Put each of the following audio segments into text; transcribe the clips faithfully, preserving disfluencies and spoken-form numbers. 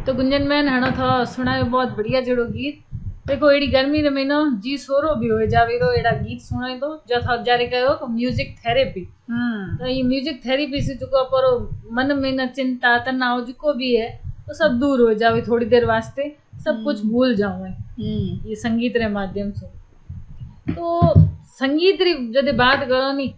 तो गुंजन मैन हणो था सुनायो बहुत बढ़िया जड़ो गीत। देखो एड़ी गर्मी रे महीनो जी सोरो भी हो जावे तो एड़ा गीत सुनाई दो जो था जारे कहो म्यूजिक थेरेपी। हम्म तो ये म्यूजिक थेरेपी से जो पर मन में न चिंता तनाव जो भी है तो सब दूर हो जावे, थोड़ी देर वास्ते सब कुछ भूल जाओ ये संगीत रे माध्यम से। तो संगीत री जदे बात करो नी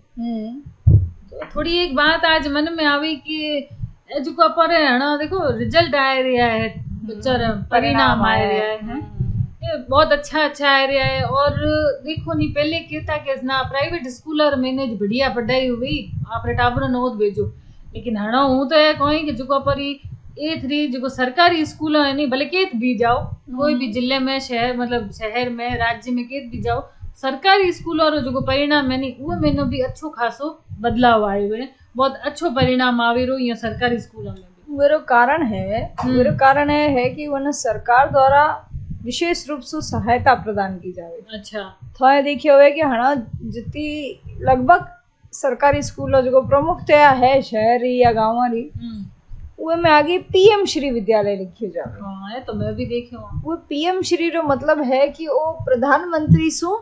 तो थोड़ी एक बात आज मन में आवी कि जो पर है ना देखो रिजल्ट आ रहा है, बच्चा परिणाम आ रहा है, ये बहुत अच्छा अच्छा आ रहा है। और देखो नी पहले कहता कि ना प्राइवेट स्कूल और मैंने बढ़िया पढ़ाई हुई आप टाबर नोद भेजो, लेकिन हणा हूँ तो है कोई कि जो पर ए थ्री जो सरकारी स्कूल है नहीं भले केत भी जाओ कोई भी जिले में शहर मतलब शहर में राज्य में केत भी जाओ सरकारी स्कूल और जो परिणाम है नहीं वो मैंने भी अच्छो खासो बदलाव आए हुए, बहुत अच्छो परिणाम आवे रो ये सरकारी स्कूलों में भी। मेरा कारण है मेरा कारण है, है कि उन्हें सरकार द्वारा विशेष रूप से सहायता प्रदान की जाए। अच्छा तो देखिए हुए कि हणा जितनी लगभग सरकारी स्कूल जो प्रमुखतया है शहरी या गाँव री वो में आगे पीएम श्री विद्यालय लिखे जावे। हाँ तो मैं भी देखी हूँ। वो पीएम श्री रो मतलब है कि वो प्रधानमंत्री सु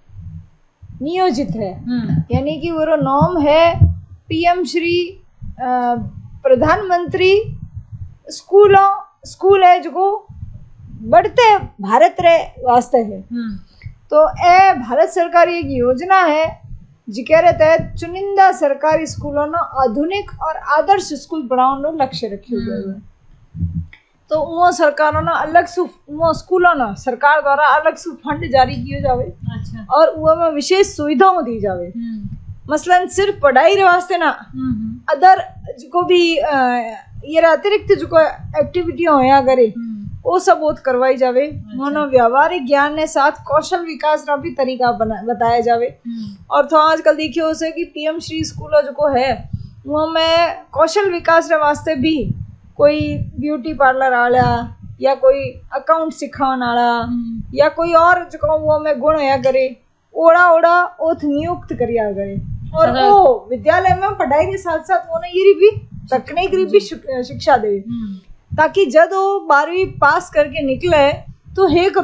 नियोजित है, यानी कि वो नाम है पीएम श्री प्रधानमंत्री स्कूलों स्कूल है जो बढ़ते भारत रे वास्ते है। तो ए भारत सरकार एक योजना है जिके तहत चुनिंदा सरकारी स्कूलों ना आधुनिक और आदर्श स्कूल बनाने लक्ष्य रखे हुए है। तो वो सरकारों ना अलग से वो स्कूलों ना सरकार द्वारा अलग से फंड जारी किए जावे। अच्छा। और वो में विशेष सुविधाएं दी जावे। मसलन सिर्फ पढ़ाई रे वास्ते ना अदर जो भी ये अतिरिक्त जो एक्टिविटी होया करे वो सब बहुत करवाई जावे। मोनो व्यावहारिक ज्ञान ने साथ कौशल विकास का भी तरीका बताया जावे। और तो आजकल देखिए उसे कि पीएम श्री स्कूल जो है वो में कौशल विकास के वास्ते भी कोई ब्यूटी पार्लर आला या कोई अकाउंट सिखाने वाला या कोई और जो वो में गुण होया करे ओड़ा ओड़ा ओथ नियुक्त करिया करे। और वो विद्यालय में पढ़ाई के साथ साथ वो ये भी तकनीक भी शिक्षा दे ताकि जब वो बारहवीं पास करके निकले तो एक